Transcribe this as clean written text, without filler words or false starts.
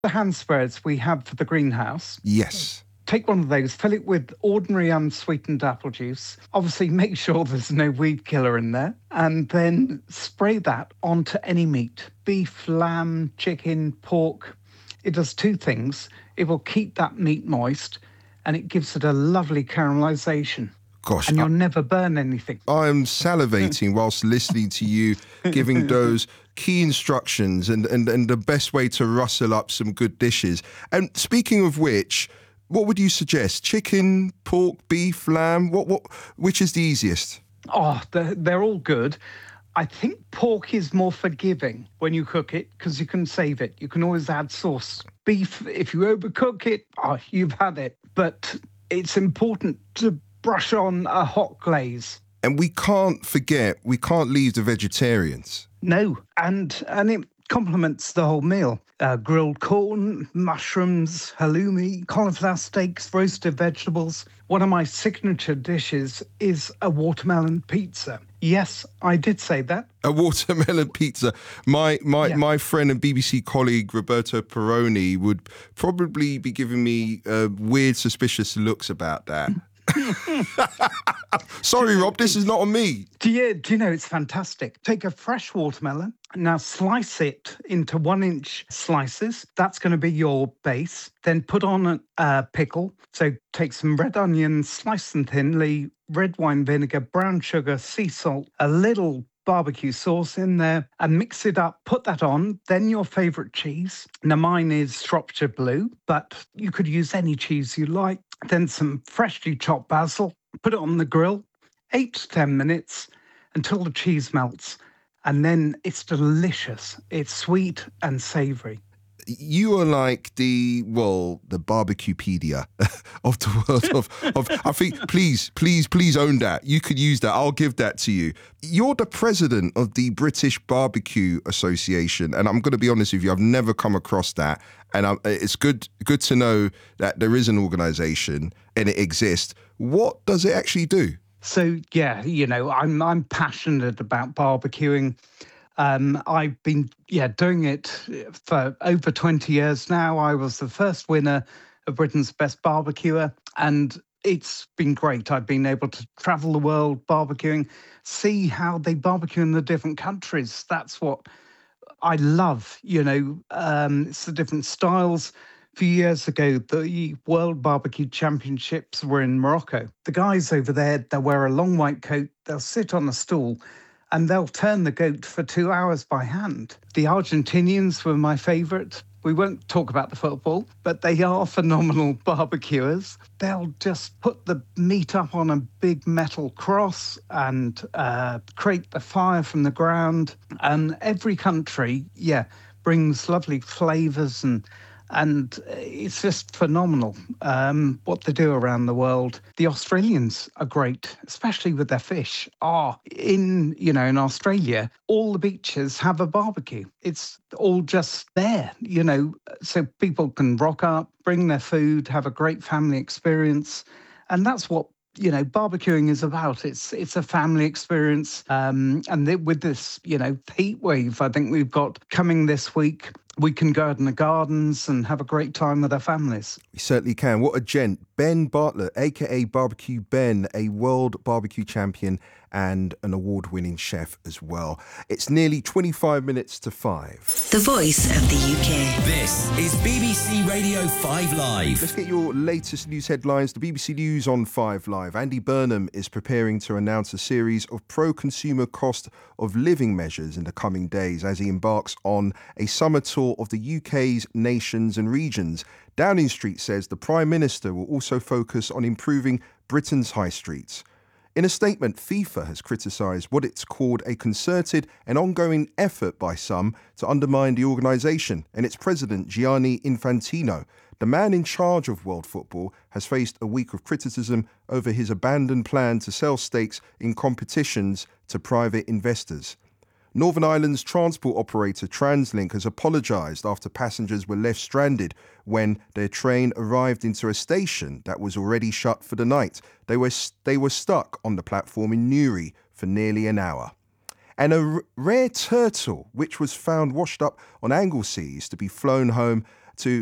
The hand spreads we have for the greenhouse. Yes. Take one of those, fill it with ordinary unsweetened apple juice. Obviously, make sure there's no weed killer in there. And then spray that onto any meat. Beef, lamb, chicken, pork. It does two things. It will keep that meat moist and it gives it a lovely caramelization. Gosh, and you'll never burn anything. I'm salivating whilst listening to you giving those key instructions and the best way to rustle up some good dishes. And speaking of which, what would you suggest? Chicken, pork, beef, lamb? Which is the easiest? Oh, they're all good. I think pork is more forgiving when you cook it because you can save it. You can always add sauce. Beef, if you overcook it, you've had it. But it's important to brush on a hot glaze. And we can't leave the vegetarians. No, and it complements the whole meal. Grilled corn, mushrooms, halloumi, cauliflower steaks, roasted vegetables. One of my signature dishes is a watermelon pizza. Yes, I did say that. A watermelon pizza. My friend and BBC colleague Roberto Perroni would probably be giving me weird, suspicious looks about that. Sorry, Rob, this is not on me. Do you know, it's fantastic. Take a fresh watermelon, now slice it into 1-inch slices. That's going to be your base. Then put on a pickle. So take some red onions, slice them thinly, red wine vinegar, brown sugar, sea salt, a little barbecue sauce in there and mix it up, put that on, then your favourite cheese. Now mine is Shropshire Blue, but you could use any cheese you like. Then some freshly chopped basil, put it on the grill, 8 to 10 minutes until the cheese melts. And then it's delicious. It's sweet and savoury. You are like the barbecuepedia of the world of I think, please own that. You could use that. I'll give that to you. You're the president of the British Barbecue Association. And I'm going to be honest with you, I've never come across that. And it's good to know that there is an organisation and it exists. What does it actually do? So, yeah, you know, I'm passionate about barbecuing. I've been doing it for over 20 years now. I was the first winner of Britain's Best Barbecuer, and it's been great. I've been able to travel the world barbecuing, see how they barbecue in the different countries. That's what I love, you know. It's the different styles. A few years ago, the World Barbecue Championships were in Morocco. The guys over there, they'll wear a long white coat, they'll sit on a stool, and they'll turn the goat for 2 hours by hand. The Argentinians were my favourite. We won't talk about the football, but they are phenomenal barbecuers. They'll just put the meat up on a big metal cross and create the fire from the ground. And every country, brings lovely flavours and it's just phenomenal what they do around the world. The Australians are great, especially with their fish. In Australia, all the beaches have a barbecue. It's all just there, you know, so people can rock up, bring their food, have a great family experience. And that's what, you know, barbecuing is about. It's a family experience. With this, you know, heat wave I think we've got coming this week, we can go out in the gardens and have a great time with our families. We certainly can. What a gent. Ben Bartlett, a.k.a. Barbecue Ben, a world barbecue champion and an award-winning chef as well. It's nearly 25 minutes to 5. The voice of the UK. This is BBC Radio 5 Live. Let's get your latest news headlines. The BBC News on 5 Live. Andy Burnham is preparing to announce a series of pro-consumer cost of living measures in the coming days as he embarks on a summer tour of the UK's nations and regions. Downing Street says the Prime Minister will also focus on improving Britain's high streets. In a statement, FIFA has criticised what it's called a concerted and ongoing effort by some to undermine the organisation and its president, Gianni Infantino. The man in charge of world football has faced a week of criticism over his abandoned plan to sell stakes in competitions to private investors. Northern Ireland's transport operator TransLink has apologised after passengers were left stranded when their train arrived into a station that was already shut for the night. They were stuck on the platform in Newry for nearly an hour. And a rare turtle, which was found washed up on Anglesey, is to be flown home to